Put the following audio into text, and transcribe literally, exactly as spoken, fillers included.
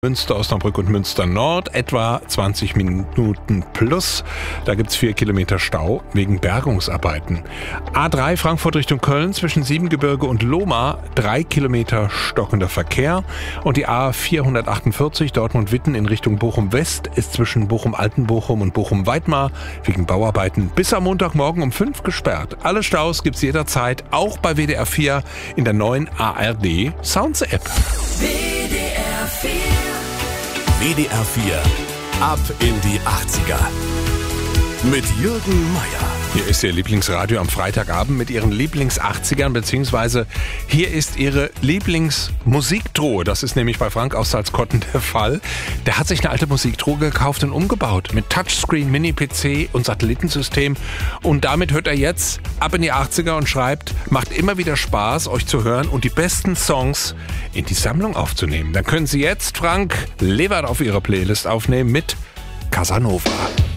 Münster, Osnabrück und Münster Nord, etwa zwanzig Minuten plus. Da gibt's vier Kilometer Stau wegen Bergungsarbeiten. A drei Frankfurt Richtung Köln zwischen Siebengebirge und Lohmar, drei Kilometer stockender Verkehr. Und die A vierhundertachtundvierzig Dortmund-Witten in Richtung Bochum-West ist zwischen Bochum-Altenbochum und Bochum-Weidmar wegen Bauarbeiten bis am Montagmorgen um fünf gesperrt. Alle Staus gibt's jederzeit, auch bei W D R vier in der neuen A R D Sounds App. W D R vier W D R vier ab in die achtziger mit Jürgen Meier. Hier ist Ihr Lieblingsradio am Freitagabend mit Ihren Lieblings-achtzigern, beziehungsweise hier ist Ihre Lieblingsmusiktruhe. Das ist nämlich bei Frank aus Salzkotten der Fall. Der hat sich eine alte Musiktruhe gekauft und umgebaut mit Touchscreen, Mini-P C und Satellitensystem. Und damit hört er jetzt ab in die achtziger und schreibt, macht immer wieder Spaß, euch zu hören und die besten Songs in die Sammlung aufzunehmen. Dann können Sie jetzt Frank Levert auf Ihre Playlist aufnehmen mit Casanova.